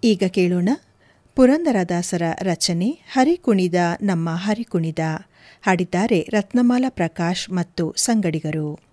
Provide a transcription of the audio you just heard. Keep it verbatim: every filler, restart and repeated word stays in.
ಈಗ ಕೇಳೋಣ ಪುರಂದರದಾಸರ ರಚನೆ ಹರಿಕುಣಿದ ನಮ್ಮ ಹರಿಕುಣಿದ. ಹಾಡಿದ್ದಾರೆ ರತ್ನಮಾಲಾ ಪ್ರಕಾಶ್ ಮತ್ತು ಸಂಗಡಿಗರು.